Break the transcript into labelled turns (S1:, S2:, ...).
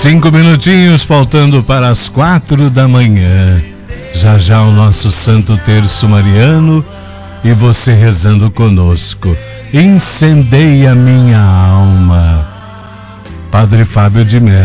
S1: 5 minutinhos faltando para as 4 da manhã. Já já o nosso Santo Terço Mariano e você rezando conosco. Incendeia minha alma. Padre Fábio de Mello.